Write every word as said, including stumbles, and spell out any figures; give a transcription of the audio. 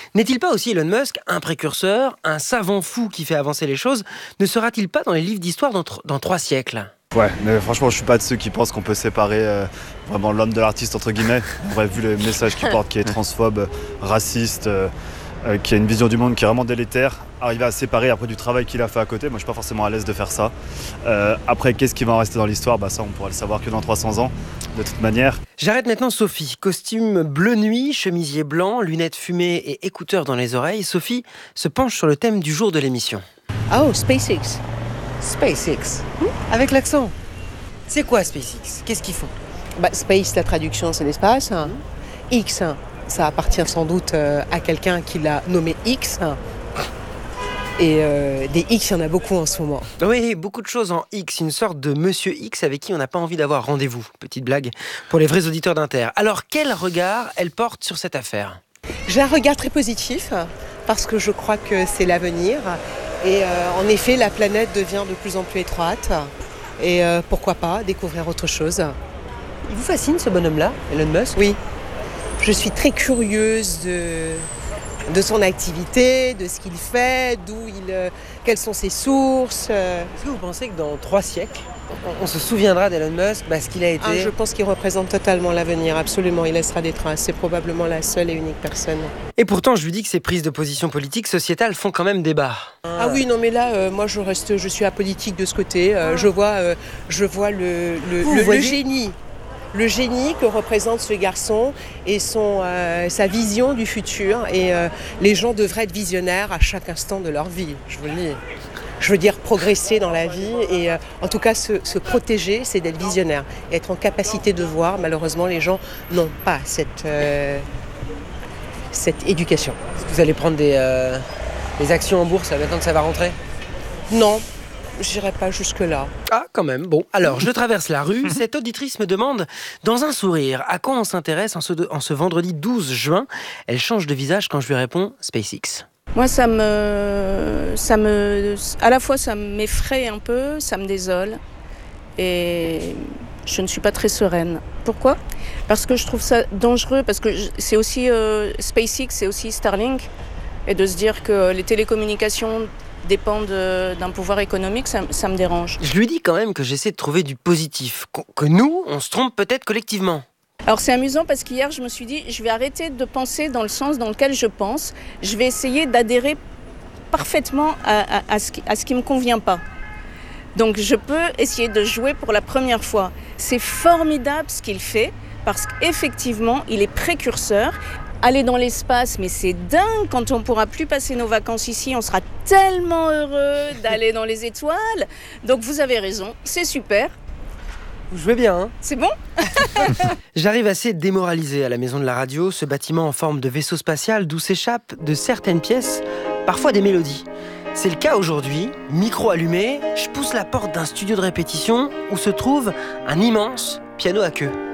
N'est-il pas aussi Elon Musk un précurseur, un savant fou qui fait avancer les choses? Ne sera-t-il pas dans les livres d'histoire dans, tr- dans trois siècles? Ouais, mais franchement, je suis pas de ceux qui pensent qu'on peut séparer euh, vraiment l'homme de l'artiste, entre guillemets. Bref, vu le message qu'il porte, qui est transphobe, raciste, euh, euh, qui a une vision du monde qui est vraiment délétère, arriver à séparer après du travail qu'il a fait à côté, moi je suis pas forcément à l'aise de faire ça. Euh, après, qu'est-ce qui va en rester dans l'histoire? Bah ça, on pourra le savoir que dans trois cents ans, de toute manière. J'arrête maintenant Sophie. Costume bleu nuit, chemisier blanc, lunettes fumées et écouteurs dans les oreilles. Sophie se penche sur le thème du jour de l'émission. Oh, SpaceX. SpaceX. Hmm Avec l'accent. C'est quoi SpaceX? Qu'est-ce qu'ils font? Bah, space, la traduction, c'est l'espace. Hein. X, ça appartient sans doute euh, à quelqu'un qui l'a nommé X. Et euh, des X, il y en a beaucoup en ce moment. Oui, beaucoup de choses en X. Une sorte de Monsieur X avec qui on n'a pas envie d'avoir rendez-vous. Petite blague pour les vrais auditeurs d'Inter. Alors, quel regard elle porte sur cette affaire? J'ai un regard très positif parce que je crois que c'est l'avenir. Et euh, en effet, la planète devient de plus en plus étroite. Et euh, pourquoi pas découvrir autre chose. Il vous fascine ce bonhomme-là, Elon Musk? Oui. Je suis très curieuse de, de son activité, de ce qu'il fait, d'où il, euh, quelles sont ses sources. Euh. Est-ce que vous pensez que dans trois siècles, on, on se souviendra d'Elon Musk parce qu'il a été... Ah, je pense qu'il représente totalement l'avenir, absolument. Il laissera des traces. C'est probablement la seule et unique personne. Et pourtant, je lui dis que ses prises de position politiques, sociétales font quand même débat. Ah oui, non mais là, euh, moi je reste, je suis apolitique de ce côté. Euh, je vois, euh, je vois le, le, Vous le, voyez... le génie. Le génie que représente ce garçon et son, euh, sa vision du futur. Et euh, les gens devraient être visionnaires à chaque instant de leur vie, je vous le dis. Je veux dire progresser dans la vie et euh, en tout cas se, se protéger, c'est d'être visionnaire. Et être en capacité de voir, malheureusement, les gens n'ont pas cette, euh, cette éducation. Est-ce que vous allez prendre des, euh, des actions en bourse là, maintenant que ça va rentrer? Non. Je n'irai pas jusque-là. Ah, quand même. Bon, alors, je traverse la rue. Cette auditrice me demande, dans un sourire, à quoi on s'intéresse en ce, en ce vendredi douze juin. Elle change de visage quand je lui réponds SpaceX. Moi, ça me, ça me, à la fois, ça m'effraie un peu, ça me désole. Et je ne suis pas très sereine. Pourquoi? Parce que je trouve ça dangereux, parce que c'est aussi euh, SpaceX, c'est aussi Starlink. Et de se dire que les télécommunications dépendent d'un pouvoir économique, ça, ça me dérange. Je lui dis quand même que j'essaie de trouver du positif, que nous, on se trompe peut-être collectivement. Alors c'est amusant parce qu'hier, je me suis dit, je vais arrêter de penser dans le sens dans lequel je pense. Je vais essayer d'adhérer parfaitement à, à, à, ce qui, à ce qui me convient pas. Donc je peux essayer de jouer pour la première fois. C'est formidable ce qu'il fait parce qu'effectivement, il est précurseur. Aller dans l'espace, mais c'est dingue, quand on ne pourra plus passer nos vacances ici, on sera tellement heureux d'aller dans les étoiles. Donc vous avez raison, c'est super. Vous jouez bien, hein? C'est bon? J'arrive assez démoralisé à la maison de la radio, ce bâtiment en forme de vaisseau spatial d'où s'échappent de certaines pièces, parfois des mélodies. C'est le cas aujourd'hui, micro allumé, je pousse la porte d'un studio de répétition où se trouve un immense piano à queue.